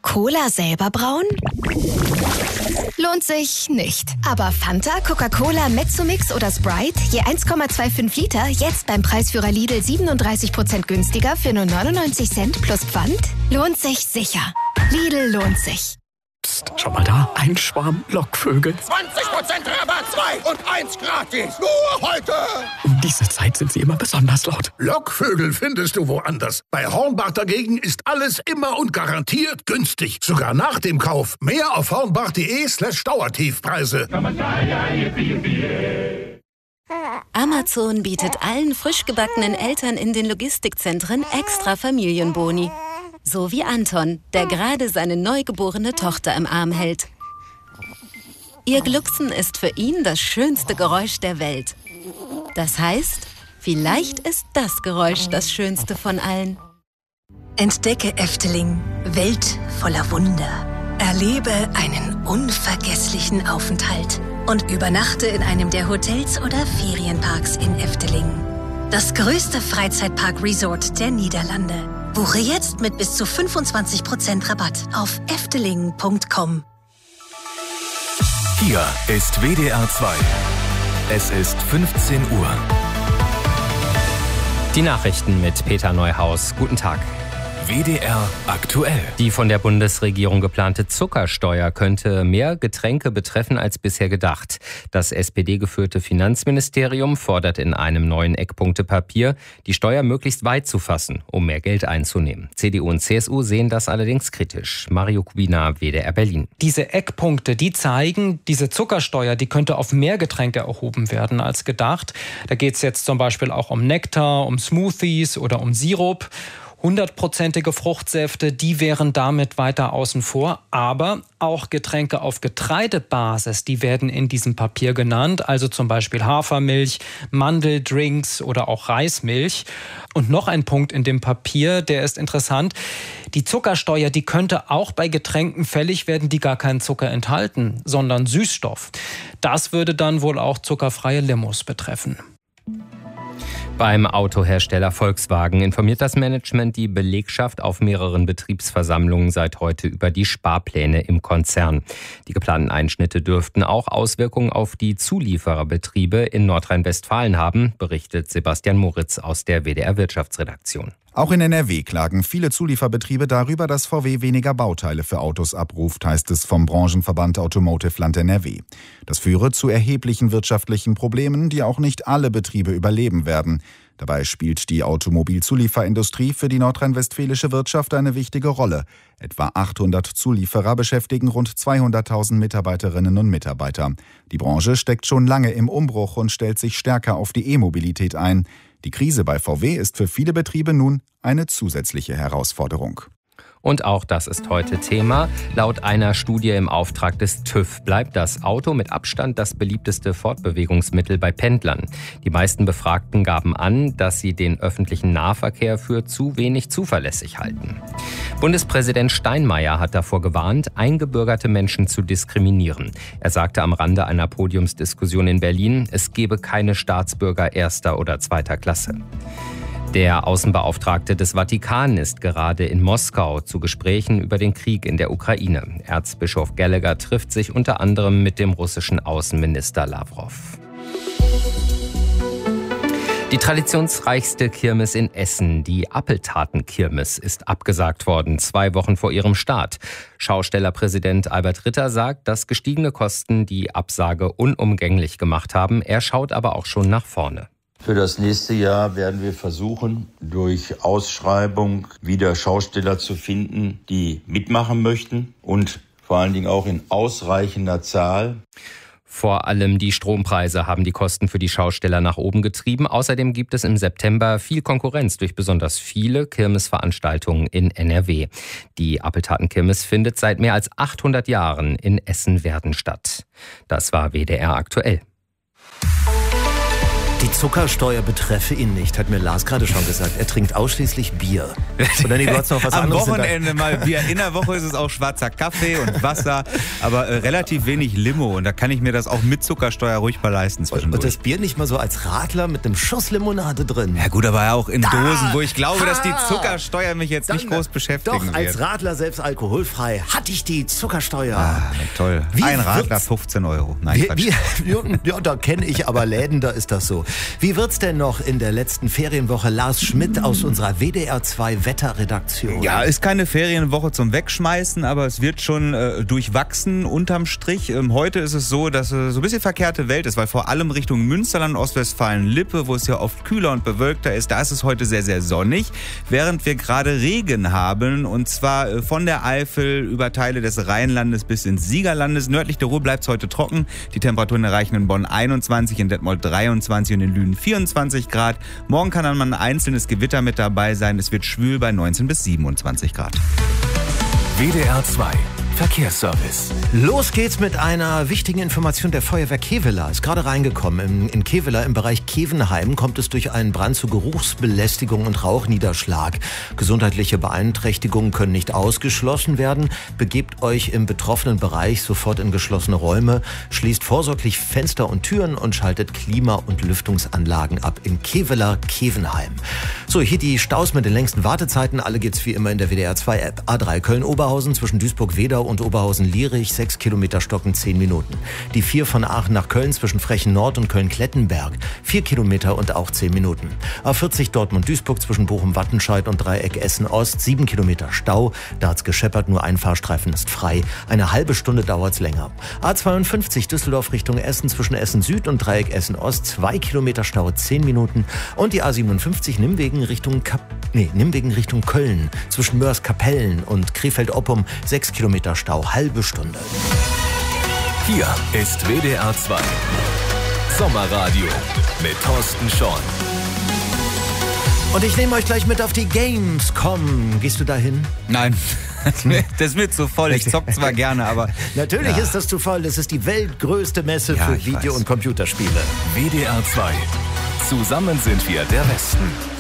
Cola selber brauen? Lohnt sich nicht. Aber Fanta, Coca-Cola, Mezzomix oder Sprite, je 1,25 Liter, jetzt beim Preisführer Lidl 37% günstiger für nur 99 Cent plus Pfand? Lohnt sich sicher. Lidl lohnt sich. Psst, schau mal da, ein Schwarm Lockvögel. 20% Rabatt, 2 und 1 gratis. Nur heute. Um diese Zeit sind sie immer besonders laut. Lockvögel findest du woanders. Bei Hornbach dagegen ist alles immer und garantiert günstig. Sogar nach dem Kauf. Mehr auf hornbach.de/Dauertiefpreise. Amazon bietet allen frisch gebackenen Eltern in den Logistikzentren extra Familienboni. So wie Anton, der gerade seine neugeborene Tochter im Arm hält. Ihr Glucksen ist für ihn das schönste Geräusch der Welt. Das heißt, vielleicht ist das Geräusch das schönste von allen. Entdecke Efteling, Welt voller Wunder. Erlebe einen unvergesslichen Aufenthalt und übernachte in einem der Hotels oder Ferienparks in Efteling. Das größte Freizeitpark-Resort der Niederlande. Buche jetzt mit bis zu 25% Rabatt auf efteling.com. Hier ist WDR 2. Es ist 15 Uhr. Die Nachrichten mit Peter Neuhaus. Guten Tag. WDR aktuell. Die von der Bundesregierung geplante Zuckersteuer könnte mehr Getränke betreffen als bisher gedacht. Das SPD-geführte Finanzministerium fordert in einem neuen Eckpunktepapier, die Steuer möglichst weit zu fassen, um mehr Geld einzunehmen. CDU und CSU sehen das allerdings kritisch. Mario Kubina, WDR Berlin. Diese Eckpunkte, die zeigen, diese Zuckersteuer, die könnte auf mehr Getränke erhoben werden als gedacht. Da geht es jetzt zum Beispiel auch um Nektar, um Smoothies oder um Sirup. 100%ige Fruchtsäfte, die wären damit weiter außen vor. Aber auch Getränke auf Getreidebasis, die werden in diesem Papier genannt. Also zum Beispiel Hafermilch, Mandeldrinks oder auch Reismilch. Und noch ein Punkt in dem Papier, der ist interessant. Die Zuckersteuer, die könnte auch bei Getränken fällig werden, die gar keinen Zucker enthalten, sondern Süßstoff. Das würde dann wohl auch zuckerfreie Limos betreffen. Beim Autohersteller Volkswagen informiert das Management die Belegschaft auf mehreren Betriebsversammlungen seit heute über die Sparpläne im Konzern. Die geplanten Einschnitte dürften auch Auswirkungen auf die Zuliefererbetriebe in Nordrhein-Westfalen haben, berichtet Sebastian Moritz aus der WDR Wirtschaftsredaktion. Auch in NRW klagen viele Zulieferbetriebe darüber, dass VW weniger Bauteile für Autos abruft, heißt es vom Branchenverband Automotive Land NRW. Das führe zu erheblichen wirtschaftlichen Problemen, die auch nicht alle Betriebe überleben werden. Dabei spielt die Automobilzulieferindustrie für die nordrhein-westfälische Wirtschaft eine wichtige Rolle. Etwa 800 Zulieferer beschäftigen rund 200.000 Mitarbeiterinnen und Mitarbeiter. Die Branche steckt schon lange im Umbruch und stellt sich stärker auf die E-Mobilität ein. Die Krise bei VW ist für viele Betriebe nun eine zusätzliche Herausforderung. Und auch das ist heute Thema. Laut einer Studie im Auftrag des TÜV bleibt das Auto mit Abstand das beliebteste Fortbewegungsmittel bei Pendlern. Die meisten Befragten gaben an, dass sie den öffentlichen Nahverkehr für zu wenig zuverlässig halten. Bundespräsident Steinmeier hat davor gewarnt, eingebürgerte Menschen zu diskriminieren. Er sagte am Rande einer Podiumsdiskussion in Berlin, es gebe keine Staatsbürger erster oder zweiter Klasse. Der Außenbeauftragte des Vatikan ist gerade in Moskau zu Gesprächen über den Krieg in der Ukraine. Erzbischof Gallagher trifft sich unter anderem mit dem russischen Außenminister Lavrov. Die traditionsreichste Kirmes in Essen, die Appeltatenkirmes, ist abgesagt worden, 2 Wochen vor ihrem Start. Schaustellerpräsident Albert Ritter sagt, dass gestiegene Kosten die Absage unumgänglich gemacht haben. Er schaut aber auch schon nach vorne. Für das nächste Jahr werden wir versuchen, durch Ausschreibung wieder Schausteller zu finden, die mitmachen möchten und vor allen Dingen auch in ausreichender Zahl. Vor allem die Strompreise haben die Kosten für die Schausteller nach oben getrieben. Außerdem gibt es im September viel Konkurrenz durch besonders viele Kirmesveranstaltungen in NRW. Die Appeltatenkirmes findet seit mehr als 800 Jahren in Essen-Werden statt. Das war WDR aktuell. Die Die Zuckersteuer betreffe ihn nicht, hat mir Lars gerade schon gesagt. Er trinkt ausschließlich Bier. Oder nee, du hast noch was Am anderes. Wochenende mal Bier. In der Woche ist es auch schwarzer Kaffee und Wasser, aber relativ wenig Limo. Und da kann ich mir das auch mit Zuckersteuer ruhig mal leisten zwischendurch. Und das Bier nicht mal so als Radler mit einem Schuss Limonade drin? Ja gut, aber auch in Dosen, wo ich glaube, dass die Zuckersteuer mich jetzt nicht groß beschäftigen wird. Doch, als Radler selbst alkoholfrei hatte ich die Zuckersteuer. Ah, toll. Ein Radler 15 €. Nein, ja, da kenne ich aber Läden, da ist das so. Wie wird's denn noch in der letzten Ferienwoche? Lars Schmidt aus unserer WDR 2 Wetterredaktion. Ja, ist keine Ferienwoche zum Wegschmeißen, aber es wird schon durchwachsen unterm Strich. Heute ist es so, dass so ein bisschen verkehrte Welt ist, weil vor allem Richtung Münsterland, Ostwestfalen-Lippe, wo es ja oft kühler und bewölkter ist, da ist es heute sehr, sehr sonnig, während wir gerade Regen haben, und zwar von der Eifel über Teile des Rheinlandes bis ins Siegerlandes. Nördlich der Ruhr bleibt es heute trocken. Die Temperaturen erreichen in Bonn 21, in Detmold 23 und in Lünen 24 Grad. Morgen kann dann mal ein einzelnes Gewitter mit dabei sein. Es wird schwül bei 19 bis 27 Grad. WDR 2 Verkehrsservice. Los geht's mit einer wichtigen Information der Feuerwehr Kevela. Ist gerade reingekommen. In Kevela im Bereich Kevenheim kommt es durch einen Brand zu Geruchsbelästigung und Rauchniederschlag. Gesundheitliche Beeinträchtigungen können nicht ausgeschlossen werden. Begebt euch im betroffenen Bereich sofort in geschlossene Räume, schließt vorsorglich Fenster und Türen und schaltet Klima- und Lüftungsanlagen ab in Kevela, Kevenheim. So, hier die Staus mit den längsten Wartezeiten. Alle geht's wie immer in der WDR 2 App. A3 Köln-Oberhausen zwischen Duisburg-Wedau und Oberhausen-Lierich, 6 Kilometer Stocken, 10 Minuten. Die 4 von Aachen nach Köln zwischen Frechen-Nord und Köln-Klettenberg, 4 Kilometer und auch 10 Minuten. A40 Dortmund-Duisburg zwischen Bochum-Wattenscheid und Dreieck Essen-Ost, 7 Kilometer Stau. Da hat's gescheppert, nur ein Fahrstreifen ist frei. Eine halbe Stunde dauert's länger. A52 Düsseldorf Richtung Essen zwischen Essen-Süd und Dreieck Essen-Ost, 2 Kilometer Stau, 10 Minuten. Und die A57 Nimwegen Richtung Köln zwischen Mörs-Kapellen und Krefeld-Oppum, 6 Kilometer Stau, halbe Stunde. Hier ist WDR 2 Sommerradio mit Thorsten Schorn. Und ich nehme euch gleich mit auf die Gamescom. Gehst du da hin? Nein. Das ist mir zu voll. Ich zock zwar gerne, aber... Natürlich ist das zu voll. Das ist die weltgrößte Messe für Video- und Computerspiele. WDR 2. Zusammen sind wir der Westen.